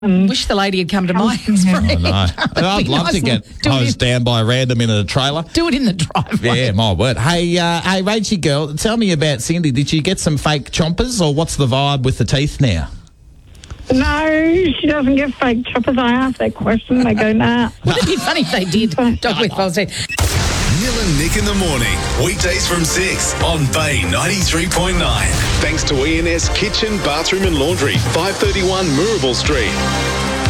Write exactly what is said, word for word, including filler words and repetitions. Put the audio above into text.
I wish the lady had come to my house. I know. I'd love nice to get do it hosed in- down by a random in a trailer. Do it in the driveway. Yeah, my word. Hey, uh, hey, Rachie girl, tell me about Cindy. Did you get some fake chompers, or what's the vibe with the teeth now? No, she doesn't get fake choppers. I ask that question. They go, nah. Wouldn't it be funny if they did? Dog with Foz said. Neil and Nick in the morning, weekdays from six on Bay ninety-three point nine. Thanks to E and S Kitchen, Bathroom and Laundry, five thirty-one Moorabool Street.